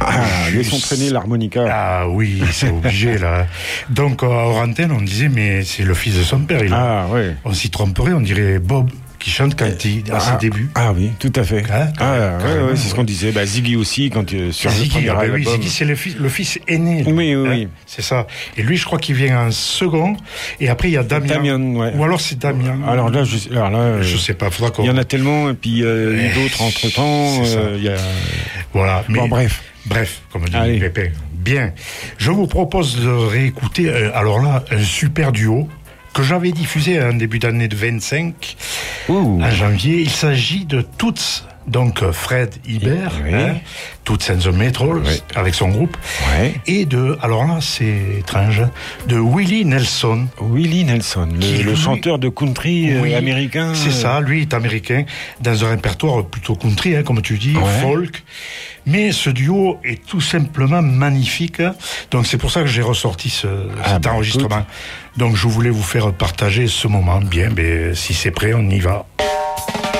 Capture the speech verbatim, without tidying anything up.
Ah, laissons traîner l'harmonica. Ah oui, c'est obligé là. Donc, hors antenne, on disait, mais c'est le fils de son père. Il Ah oui. On s'y tromperait, on dirait Bob qui chante quand il, à ah, ses débuts. Ah oui, tout à fait. Hein, ah, ouais, ouais, ouais, c'est ce qu'on disait. Bah, Ziggy aussi, quand euh, sur Ziggy, le premier ah bah album. oui, Ziggy, c'est le fils, le fils aîné. Oui, oui, hein, oui. C'est ça. Et lui, je crois qu'il vient en second. Et après, il y a Damien. Damien, ouais. Ou alors c'est Damien. Alors là, je, alors là, euh, je sais pas. Faudra qu'on... Il y en a tellement, et puis euh, il y a eu d'autres entre temps. Euh, il y a... Voilà. Mais, bon, bref. Bref, comme dit Allez. Pépin. Bien. Je vous propose de réécouter, euh, alors là, un super duo que j'avais diffusé en début d'année de vingt-cinq, Ouh. en janvier. Il s'agit de Toots, donc Fred Ibert, oui. hein, Toots and the Maytals, Oui. avec son groupe, Ouais. et de, alors là, c'est étrange, de Willie Nelson. Willie Nelson, le, Qui, le lui, chanteur de country euh, oui, américain. C'est ça, lui est américain, dans un répertoire plutôt country, hein, comme tu dis, Ouais. folk. Mais ce duo est tout simplement magnifique. Donc c'est pour ça que j'ai ressorti ce, Ah, cet bah, enregistrement. écoute. Donc je voulais vous faire partager ce moment. Bien, ben, si c'est prêt, on y va.